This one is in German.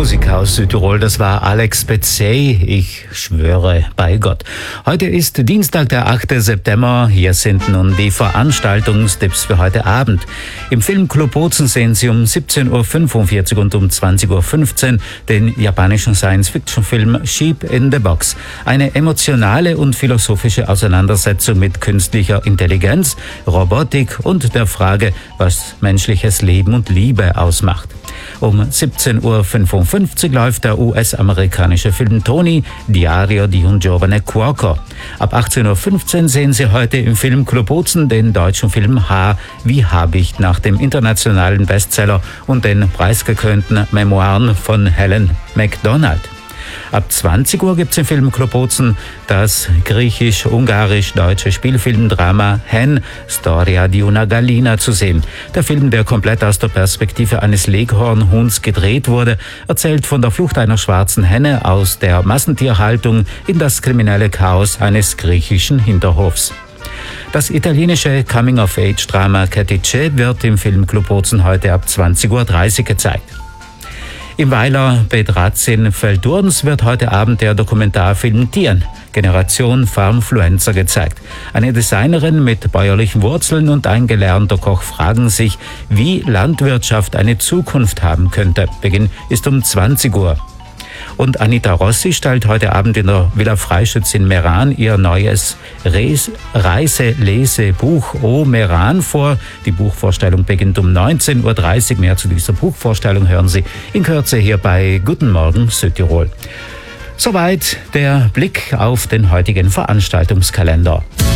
Musik aus Südtirol, das war Alex Bezey, ich schwöre bei Gott. Heute ist Dienstag, der 8. September. Hier sind nun die Veranstaltungstipps für heute Abend. Im Filmclub Bozen sehen Sie um 17.45 Uhr und um 20.15 Uhr den japanischen Science-Fiction-Film Sheep in the Box. Eine emotionale und philosophische Auseinandersetzung mit künstlicher Intelligenz, Robotik und der Frage, was menschliches Leben und Liebe ausmacht. Um 17.55 Uhr läuft der US-amerikanische Film Tony, Diario di un giovane cuoco. Ab 18.15 Uhr sehen Sie heute im Filmclub Bozen den deutschen Film H wie Habicht nach dem internationalen Bestseller und den preisgekrönten Memoiren von Helen Macdonald. Ab 20 Uhr gibt es im Filmclub Bozen das griechisch-ungarisch-deutsche Spielfilmdrama Hen, Storia di una gallina zu sehen. Der Film, der komplett aus der Perspektive eines Leghornhuhns gedreht wurde, erzählt von der Flucht einer schwarzen Henne aus der Massentierhaltung in das kriminelle Chaos eines griechischen Hinterhofs. Das italienische Coming-of-Age-Drama Catice wird im Filmclub Bozen heute ab 20.30 Uhr gezeigt. Im Weiler Bedrazin-Feldurns wird heute Abend der Dokumentarfilm Tieren, Generation Farmfluencer gezeigt. Eine Designerin mit bäuerlichen Wurzeln und ein gelernter Koch fragen sich, wie Landwirtschaft eine Zukunft haben könnte. Beginn ist um 20 Uhr. Und Anita Rossi stellt heute Abend in der Villa Freischütz in Meran ihr neues Reise-Lesebuch O Meran vor. Die Buchvorstellung beginnt um 19.30 Uhr. Mehr zu dieser Buchvorstellung hören Sie in Kürze hier bei Guten Morgen Südtirol. Soweit der Blick auf den heutigen Veranstaltungskalender.